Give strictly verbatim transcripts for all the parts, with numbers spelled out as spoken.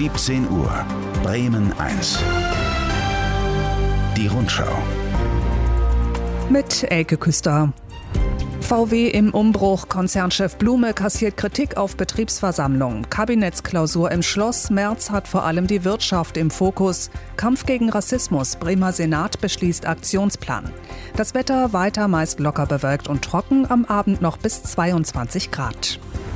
siebzehn Uhr, Bremen eins. Die Rundschau. Mit Elke Küster. V W im Umbruch, Konzernchef Blume kassiert Kritik auf Betriebsversammlung. Kabinettsklausur im Schloss, Merz hat vor allem die Wirtschaft im Fokus. Kampf gegen Rassismus, Bremer Senat beschließt Aktionsplan. Das Wetter weiter meist locker bewölkt und trocken, am Abend noch bis zweiundzwanzig Grad.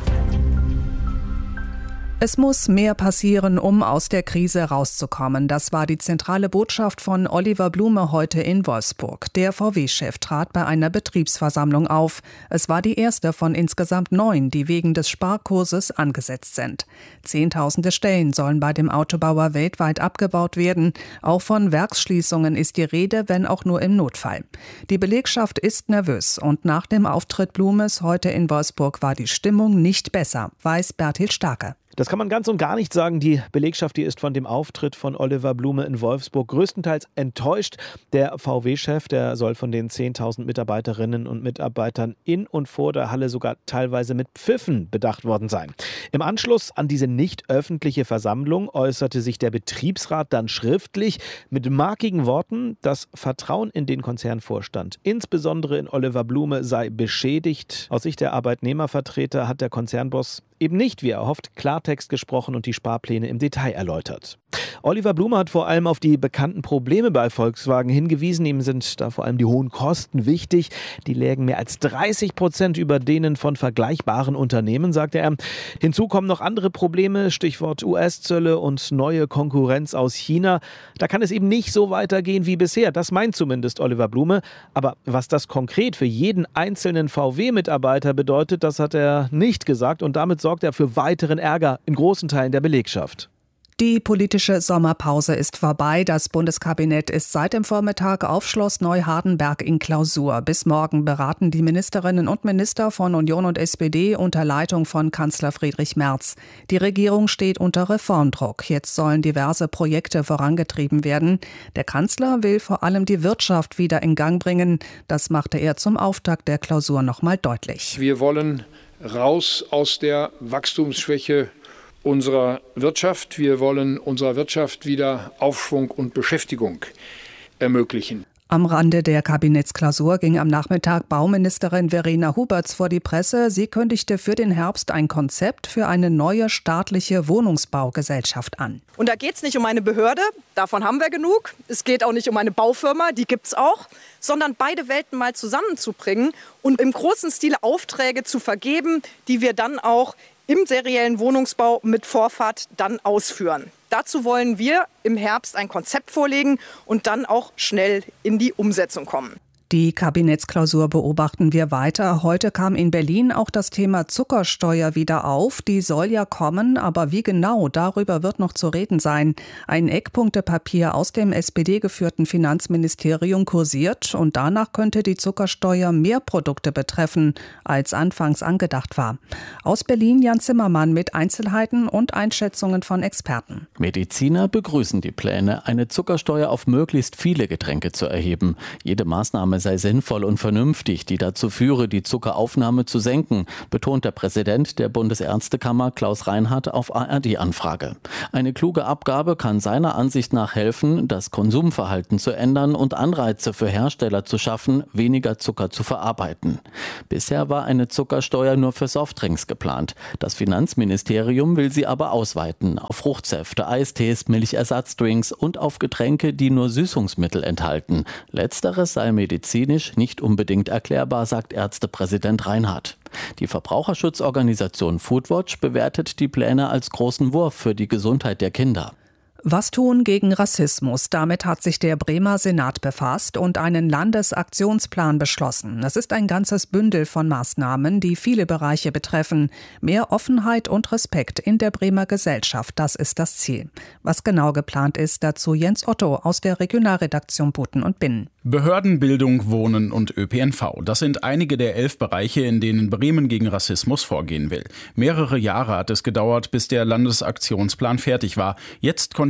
Es muss mehr passieren, um aus der Krise rauszukommen. Das war die zentrale Botschaft von Oliver Blume heute in Wolfsburg. Der V W-Chef trat bei einer Betriebsversammlung auf. Es war die erste von insgesamt neun, die wegen des Sparkurses angesetzt sind. Zehntausende Stellen sollen bei dem Autobauer weltweit abgebaut werden. Auch von Werksschließungen ist die Rede, wenn auch nur im Notfall. Die Belegschaft ist nervös und nach dem Auftritt Blumes heute in Wolfsburg war die Stimmung nicht besser, weiß Bertil Starke. Das kann man ganz und gar nicht sagen. Die Belegschaft, die ist von dem Auftritt von Oliver Blume in Wolfsburg größtenteils enttäuscht. Der V W-Chef, der soll von den zehntausend Mitarbeiterinnen und Mitarbeitern in und vor der Halle sogar teilweise mit Pfiffen bedacht worden sein. Im Anschluss an diese nicht öffentliche Versammlung äußerte sich der Betriebsrat dann schriftlich mit markigen Worten, das Vertrauen in den Konzernvorstand, insbesondere in Oliver Blume, sei beschädigt. Aus Sicht der Arbeitnehmervertreter hat der Konzernboss eben nicht, wie er hofft, Klartext gesprochen und die Sparpläne im Detail erläutert. Oliver Blume hat vor allem auf die bekannten Probleme bei Volkswagen hingewiesen. Ihm sind da vor allem die hohen Kosten wichtig. Die lägen mehr als dreißig Prozent über denen von vergleichbaren Unternehmen, sagte er. Hinzu kommen noch andere Probleme, Stichwort U S-Zölle und neue Konkurrenz aus China. Da kann es eben nicht so weitergehen wie bisher. Das meint zumindest Oliver Blume. Aber was das konkret für jeden einzelnen V W-Mitarbeiter bedeutet, das hat er nicht gesagt. Und damit sorgt er für weiteren Ärger in großen Teilen der Belegschaft. Die politische Sommerpause ist vorbei. Das Bundeskabinett ist seit dem Vormittag auf Schloss Neuhardenberg in Klausur. Bis morgen beraten die Ministerinnen und Minister von Union und S P D unter Leitung von Kanzler Friedrich Merz. Die Regierung steht unter Reformdruck. Jetzt sollen diverse Projekte vorangetrieben werden. Der Kanzler will vor allem die Wirtschaft wieder in Gang bringen. Das machte er zum Auftakt der Klausur nochmal deutlich. Wir wollen raus aus der Wachstumsschwäche unserer Wirtschaft. Wir wollen unserer Wirtschaft wieder Aufschwung und Beschäftigung ermöglichen. Am Rande der Kabinettsklausur ging am Nachmittag Bauministerin Verena Huberts vor die Presse. Sie kündigte für den Herbst ein Konzept für eine neue staatliche Wohnungsbaugesellschaft an. Und da geht es nicht um eine Behörde, davon haben wir genug. Es geht auch nicht um eine Baufirma, die gibt es auch, sondern beide Welten mal zusammenzubringen und im großen Stile Aufträge zu vergeben, die wir dann auch im seriellen Wohnungsbau mit Vorfahrt dann ausführen. Dazu wollen wir im Herbst ein Konzept vorlegen und dann auch schnell in die Umsetzung kommen. Die Kabinettsklausur beobachten wir weiter. Heute kam in Berlin auch das Thema Zuckersteuer wieder auf. Die soll ja kommen, aber wie genau, darüber wird noch zu reden sein. Ein Eckpunktepapier aus dem S P D-geführten Finanzministerium kursiert und danach könnte die Zuckersteuer mehr Produkte betreffen, als anfangs angedacht war. Aus Berlin Jan Zimmermann mit Einzelheiten und Einschätzungen von Experten. Mediziner begrüßen die Pläne, eine Zuckersteuer auf möglichst viele Getränke zu erheben. Jede Maßnahme sei sinnvoll und vernünftig, die dazu führe, die Zuckeraufnahme zu senken, betont der Präsident der Bundesärztekammer Klaus Reinhardt auf A R D-Anfrage. Eine kluge Abgabe kann seiner Ansicht nach helfen, das Konsumverhalten zu ändern und Anreize für Hersteller zu schaffen, weniger Zucker zu verarbeiten. Bisher war eine Zuckersteuer nur für Softdrinks geplant. Das Finanzministerium will sie aber ausweiten auf Fruchtsäfte, Eistees, Milchersatzdrinks und auf Getränke, die nur Süßungsmittel enthalten. Letzteres sei medizinisch nicht unbedingt erklärbar, sagt Ärztepräsident Reinhardt. Die Verbraucherschutzorganisation Foodwatch bewertet die Pläne als großen Wurf für die Gesundheit der Kinder. Was tun gegen Rassismus? Damit hat sich der Bremer Senat befasst und einen Landesaktionsplan beschlossen. Es ist ein ganzes Bündel von Maßnahmen, die viele Bereiche betreffen. Mehr Offenheit und Respekt in der Bremer Gesellschaft, das ist das Ziel. Was genau geplant ist, dazu Jens Otto aus der Regionalredaktion Buten und Binnen. Behörden, Bildung, Wohnen und Ö P N V. Das sind einige der elf Bereiche, in denen Bremen gegen Rassismus vorgehen will. Mehrere Jahre hat es gedauert, bis der Landesaktionsplan fertig war. Jetzt konnte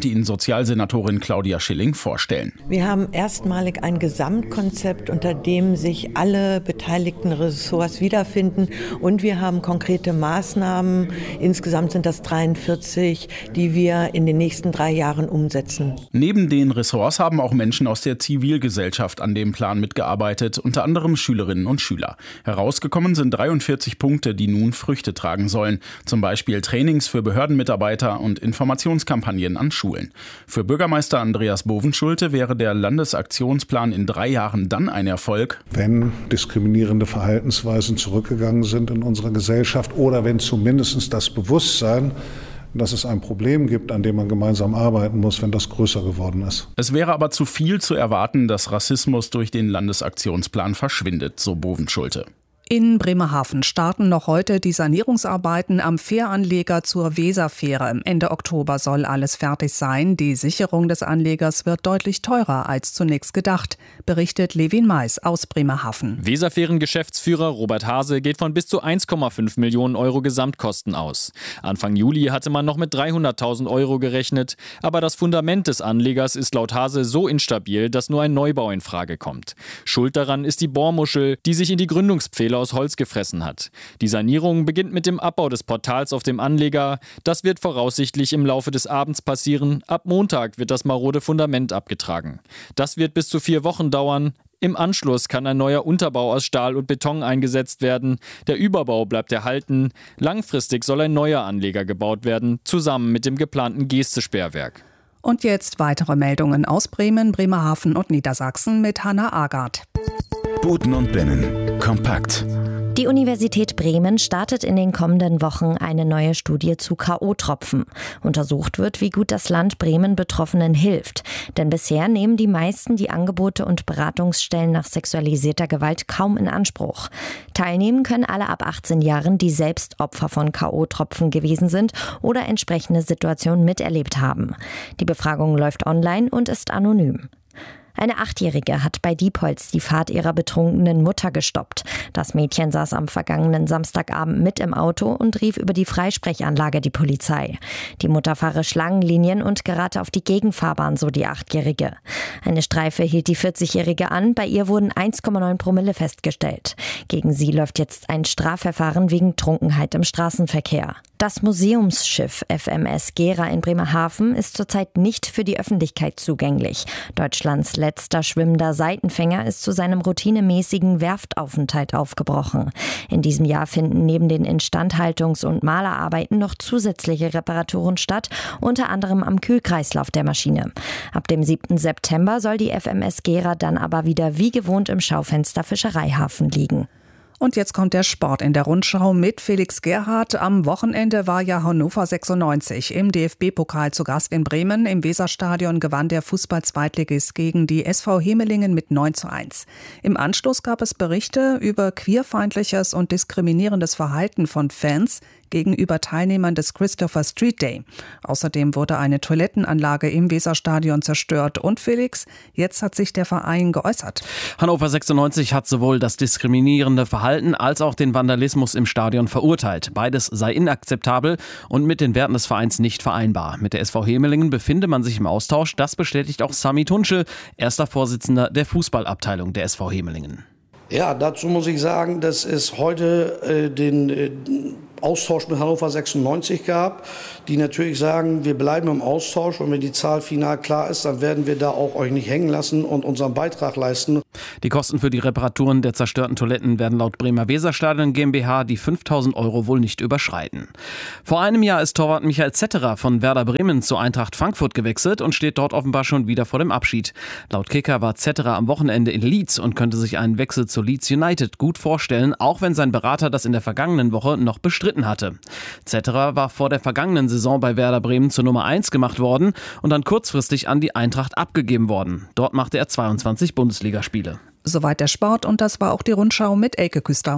stellt Ihnen Sozialsenatorin Claudia Schilling vorstellen. Wir haben erstmalig ein Gesamtkonzept, unter dem sich alle beteiligten Ressorts wiederfinden. Und wir haben konkrete Maßnahmen. Insgesamt sind das dreiundvierzig, die wir in den nächsten drei Jahren umsetzen. Neben den Ressorts haben auch Menschen aus der Zivilgesellschaft an dem Plan mitgearbeitet, unter anderem Schülerinnen und Schüler. Herausgekommen sind dreiundvierzig Punkte, die nun Früchte tragen sollen. Zum Beispiel Trainings für Behördenmitarbeiter und Informationskampagnen an Schulen. Für Bürgermeister Andreas Bovenschulte wäre der Landesaktionsplan in drei Jahren dann ein Erfolg, wenn diskriminierende Verhaltensweisen zurückgegangen sind in unserer Gesellschaft oder wenn zumindest das Bewusstsein, dass es ein Problem gibt, an dem man gemeinsam arbeiten muss, wenn das größer geworden ist. Es wäre aber zu viel zu erwarten, dass Rassismus durch den Landesaktionsplan verschwindet, so Bovenschulte. In Bremerhaven starten noch heute die Sanierungsarbeiten am Fähranleger zur Weserfähre. Ende Oktober soll alles fertig sein. Die Sicherung des Anlegers wird deutlich teurer als zunächst gedacht, berichtet Levin Mais aus Bremerhaven. Weserfähren-Geschäftsführer Robert Hase geht von bis zu eins Komma fünf Millionen Euro Gesamtkosten aus. Anfang Juli hatte man noch mit dreihunderttausend Euro gerechnet, aber das Fundament des Anlegers ist laut Hase so instabil, dass nur ein Neubau in Frage kommt. Schuld daran ist die Bohrmuschel, die sich in die Gründungspfähle aus Holz gefressen hat. Die Sanierung beginnt mit dem Abbau des Portals auf dem Anleger. Das wird voraussichtlich im Laufe des Abends passieren. Ab Montag wird das marode Fundament abgetragen. Das wird bis zu vier Wochen dauern. Im Anschluss kann ein neuer Unterbau aus Stahl und Beton eingesetzt werden. Der Überbau bleibt erhalten. Langfristig soll ein neuer Anleger gebaut werden, zusammen mit dem geplanten Gestesperrwerk. Und jetzt weitere Meldungen aus Bremen, Bremerhaven und Niedersachsen mit Hannah Agard. Buten und Binnen. Kompakt. Die Universität Bremen startet in den kommenden Wochen eine neue Studie zu K O-Tropfen. Untersucht wird, wie gut das Land Bremen Betroffenen hilft. Denn bisher nehmen die meisten die Angebote und Beratungsstellen nach sexualisierter Gewalt kaum in Anspruch. Teilnehmen können alle ab achtzehn Jahren, die selbst Opfer von K O-Tropfen gewesen sind oder entsprechende Situationen miterlebt haben. Die Befragung läuft online und ist anonym. Eine Achtjährige hat bei Diepholz die Fahrt ihrer betrunkenen Mutter gestoppt. Das Mädchen saß am vergangenen Samstagabend mit im Auto und rief über die Freisprechanlage die Polizei. Die Mutter fahre Schlangenlinien und gerate auf die Gegenfahrbahn, so die Achtjährige. Eine Streife hielt die vierzigjährige an, bei ihr wurden eins Komma neun Promille festgestellt. Gegen sie läuft jetzt ein Strafverfahren wegen Trunkenheit im Straßenverkehr. Das Museumsschiff F M S Gera in Bremerhaven ist zurzeit nicht für die Öffentlichkeit zugänglich. Deutschlands letzter schwimmender Seitenfänger ist zu seinem routinemäßigen Werftaufenthalt aufgebrochen. In diesem Jahr finden neben den Instandhaltungs- und Malerarbeiten noch zusätzliche Reparaturen statt, unter anderem am Kühlkreislauf der Maschine. Ab dem siebten September soll die F M S Gera dann aber wieder wie gewohnt im Schaufenster Fischereihafen liegen. Und jetzt kommt der Sport in der Rundschau mit Felix Gerhardt. Am Wochenende war ja Hannover sechsundneunzig im D F B-Pokal zu Gast in Bremen. Im Weserstadion gewann der Fußball-Zweitligist gegen die S V Hemelingen mit neun zu eins. Im Anschluss gab es Berichte über queerfeindliches und diskriminierendes Verhalten von Fans gegenüber Teilnehmern des Christopher Street Day. Außerdem wurde eine Toilettenanlage im Weserstadion zerstört. Und Felix, jetzt hat sich der Verein geäußert. Hannover sechsundneunzig hat sowohl das diskriminierende Verhalten als auch den Vandalismus im Stadion verurteilt. Beides sei inakzeptabel und mit den Werten des Vereins nicht vereinbar. Mit der S V Hemelingen befinde man sich im Austausch. Das bestätigt auch Sami Tunschel, erster Vorsitzender der Fußballabteilung der S V Hemelingen. Ja, dazu muss ich sagen, dass es heute äh, den äh, Austausch mit Hannover sechsundneunzig gab, die natürlich sagen, wir bleiben im Austausch und wenn die Zahl final klar ist, dann werden wir da auch euch nicht hängen lassen und unseren Beitrag leisten. Die Kosten für die Reparaturen der zerstörten Toiletten werden laut Bremer Weserstadion GmbH die fünftausend Euro wohl nicht überschreiten. Vor einem Jahr ist Torwart Michael Zetterer von Werder Bremen zu Eintracht Frankfurt gewechselt und steht dort offenbar schon wieder vor dem Abschied. Laut Kicker war Zetterer am Wochenende in Leeds und könnte sich einen Wechsel zu Leeds United gut vorstellen, auch wenn sein Berater das in der vergangenen Woche noch bestritten hatte. Zetterer war vor der vergangenen Saison bei Werder Bremen zur Nummer eins gemacht worden und dann kurzfristig an die Eintracht abgegeben worden. Dort machte er zweiundzwanzig Bundesligaspiele. Soweit der Sport und das war auch die Rundschau mit Elke Küster.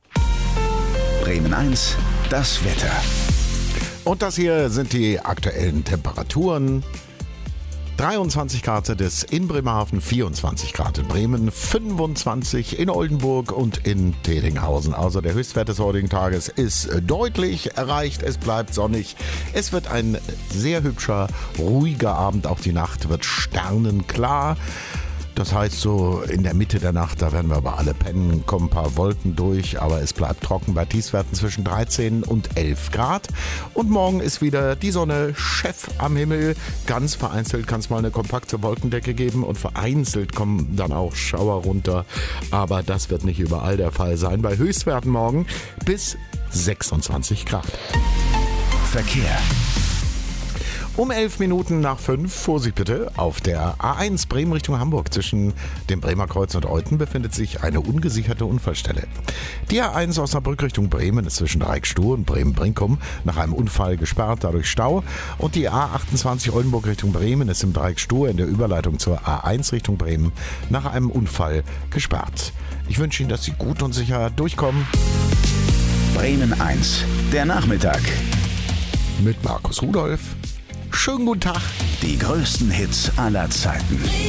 Bremen eins, das Wetter. Und das hier sind die aktuellen Temperaturen. dreiundzwanzig Grad sind es in Bremerhaven, vierundzwanzig Grad in Bremen, fünfundzwanzig in Oldenburg und in Tedinghausen. Also der Höchstwert des heutigen Tages ist deutlich erreicht. Es bleibt sonnig. Es wird ein sehr hübscher, ruhiger Abend. Auch die Nacht wird sternenklar. Das heißt, so in der Mitte der Nacht, da werden wir aber alle pennen, kommen ein paar Wolken durch, aber es bleibt trocken bei Tiefstwerten zwischen dreizehn und elf Grad. Und morgen ist wieder die Sonne Chef am Himmel. Ganz vereinzelt kann es mal eine kompakte Wolkendecke geben und vereinzelt kommen dann auch Schauer runter. Aber das wird nicht überall der Fall sein. Bei Höchstwerten morgen bis sechsundzwanzig Grad. Verkehr. Um elf Minuten nach fünf, Vorsicht bitte, auf der A eins Bremen Richtung Hamburg zwischen dem Bremer Kreuz und Euthen befindet sich eine ungesicherte Unfallstelle. Die A eins Osnabrück Richtung Bremen ist zwischen Dreieckstuhl und Bremen-Brinkum nach einem Unfall gesperrt, dadurch Stau. Und die A achtundzwanzig Oldenburg Richtung Bremen ist im Dreieckstuhl in der Überleitung zur A eins Richtung Bremen nach einem Unfall gesperrt. Ich wünsche Ihnen, dass Sie gut und sicher durchkommen. Bremen eins, der Nachmittag. Mit Markus Rudolph. Schönen guten Tag. Die größten Hits aller Zeiten.